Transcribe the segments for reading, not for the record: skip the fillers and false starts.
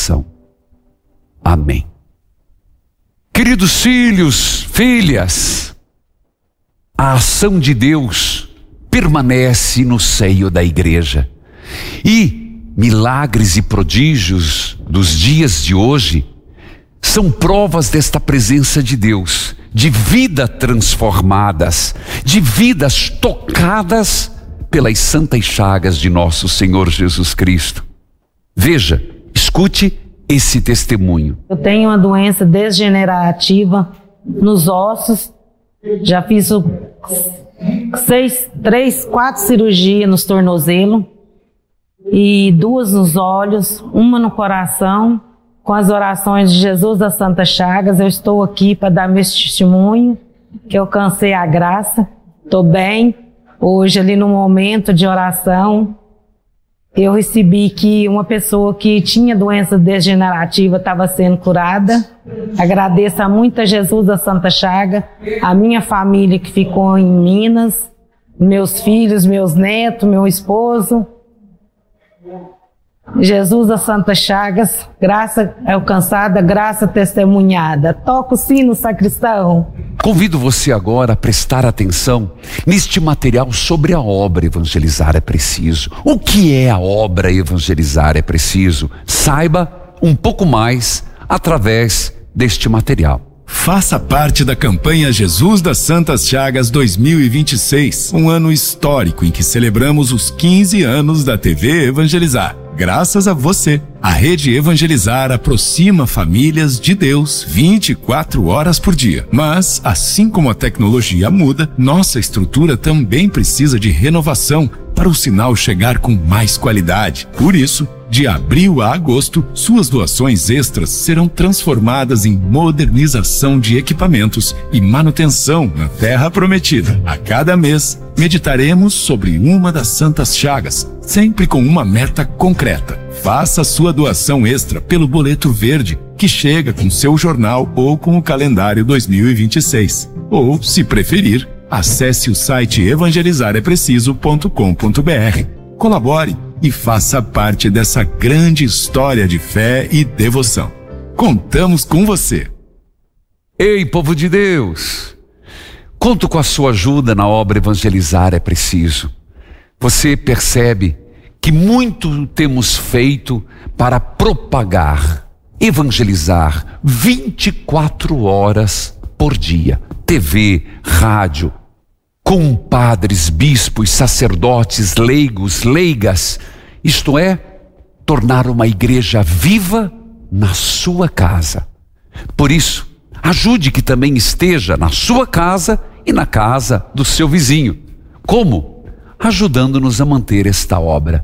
salvação. Amém. Queridos filhos, filhas, a ação de Deus permanece no seio da igreja. E milagres e prodígios dos dias de hoje são provas desta presença de Deus, de vidas transformadas, de vidas tocadas pelas santas chagas de nosso Senhor Jesus Cristo. Veja, escute esse testemunho. Eu tenho uma doença degenerativa nos ossos, já fiz 4 cirurgias nos tornozelos e 2 nos olhos, uma no coração. Com as orações de Jesus das Santas Chagas, eu estou aqui para dar meu testemunho, que eu alcancei a graça, estou bem. Hoje, ali no momento de oração, eu recebi que uma pessoa que tinha doença degenerativa estava sendo curada. Agradeço a muito a Jesus da Santa Chaga, a minha família que ficou em Minas, meus filhos, meus netos, meu esposo. Jesus das Santas Chagas, graça alcançada, graça testemunhada. Toca o sino, sacristão. Convido você agora a prestar atenção neste material sobre a obra Evangelizar é Preciso. O que é a obra Evangelizar é Preciso? Saiba um pouco mais através deste material. Faça parte da campanha Jesus das Santas Chagas 2026, um ano histórico em que celebramos os 15 anos da TV Evangelizar. Graças a você, a Rede Evangelizar aproxima famílias de Deus 24 horas por dia. Mas, assim como a tecnologia muda, nossa estrutura também precisa de renovação para o sinal chegar com mais qualidade. Por isso, de abril a agosto, suas doações extras serão transformadas em modernização de equipamentos e manutenção na Terra Prometida. A cada mês, meditaremos sobre uma das Santas Chagas, sempre com uma meta concreta. Faça sua doação extra pelo boleto verde, que chega com seu jornal ou com o calendário 2026. Ou, se preferir, acesse o site evangelizarepreciso.com.br. Colabore e faça parte dessa grande história de fé e devoção. Contamos com você. Ei, povo de Deus! Conto com a sua ajuda na obra Evangelizar é Preciso. Você percebe que muito temos feito para propagar, evangelizar 24 horas por dia. TV, rádio, com padres, bispos, sacerdotes, leigos, leigas. Isto é, tornar uma igreja viva na sua casa. Por isso, ajude que também esteja na sua casa e na casa do seu vizinho. Como? Ajudando-nos a manter esta obra.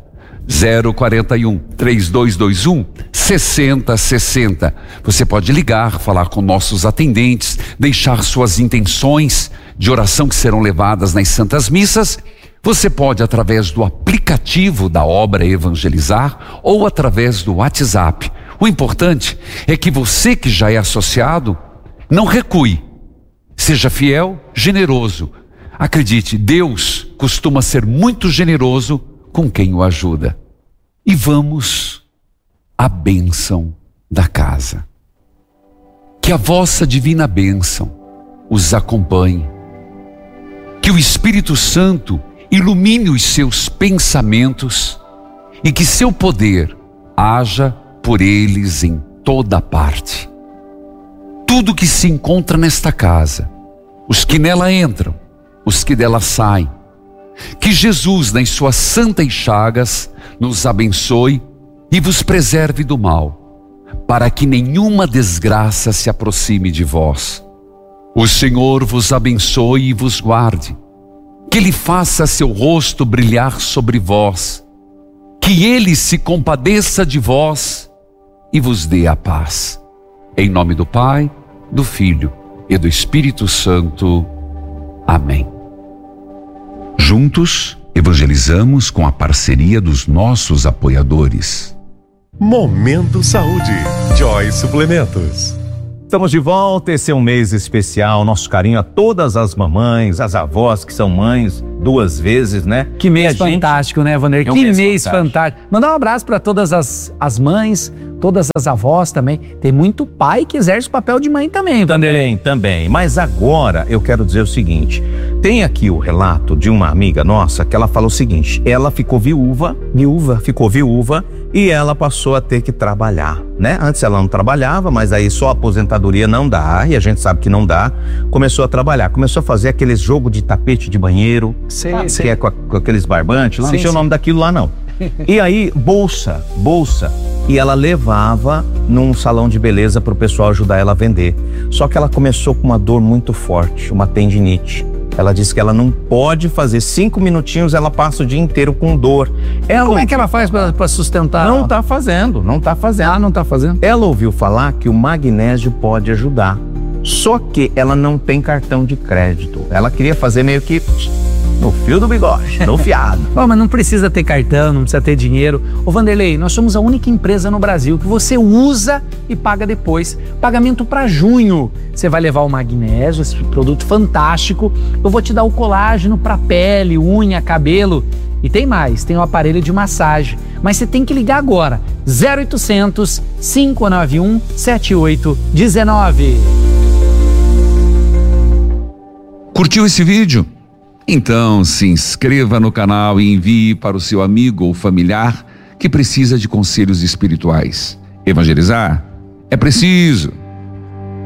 041 3221 6060. Você pode ligar, falar com nossos atendentes, deixar suas intenções de oração que serão levadas nas Santas Missas. Você pode através do aplicativo da obra Evangelizar ou através do WhatsApp. O importante é que você que já é associado não recue. Seja fiel, generoso. Acredite, Deus costuma ser muito generoso com quem o ajuda. E vamos à bênção da casa. Que a vossa divina bênção os acompanhe. Que o Espírito Santo ilumine os seus pensamentos e que seu poder haja por eles em toda parte. Tudo que se encontra nesta casa, os que nela entram, os que dela saem, que Jesus, nas suas santas chagas, nos abençoe e vos preserve do mal, para que nenhuma desgraça se aproxime de vós. O Senhor vos abençoe e vos guarde, que Ele faça seu rosto brilhar sobre vós, que Ele se compadeça de vós e vos dê a paz. Em nome do Pai, do Filho e do Espírito Santo. Amém. Juntos, evangelizamos com a parceria dos nossos apoiadores. Momento Saúde. Joy Suplementos. Estamos de volta, esse é um mês especial, nosso carinho a todas as mamães, as avós que são mães 2 vezes, né? Que mês fantástico, né, Vanderlei? Que mês fantástico. Mandar um abraço para todas as mães, todas as avós também. Tem muito pai que exerce o papel de mãe também, Vanderlei. Também. Mas agora eu quero dizer o seguinte, tem aqui o relato de uma amiga nossa que ela fala o seguinte, ela ficou viúva, e ela passou a ter que trabalhar, né? Antes ela não trabalhava, mas aí só a aposentadoria não dá, e a gente sabe que não dá. Começou a trabalhar, começou a fazer aqueles jogo de tapete de banheiro, que é com aqueles barbantes, não sei o nome daquilo lá não. E aí, bolsa, e ela levava num salão de beleza para o pessoal ajudar ela a vender. Só que ela começou com uma dor muito forte, uma tendinite. Ela disse que ela não pode fazer 5 minutinhos, ela passa o dia inteiro com dor. Como é que ela faz para sustentar? Não tá fazendo. Ah, não tá fazendo? Ela ouviu falar que o magnésio pode ajudar. Só que ela não tem cartão de crédito. Ela queria fazer meio que no fio do bigode, no fiado. Mas não precisa ter cartão, não precisa ter dinheiro. Ô Vanderlei, nós somos a única empresa no Brasil que você usa e paga depois. Pagamento para junho. Você vai levar o magnésio, esse produto fantástico. Eu vou te dar o colágeno para pele, unha, cabelo. E tem mais, tem o aparelho de massagem. Mas você tem que ligar agora. 0800 591 7819. Curtiu esse vídeo? Então se inscreva no canal e envie para o seu amigo ou familiar que precisa de conselhos espirituais. Evangelizar é preciso.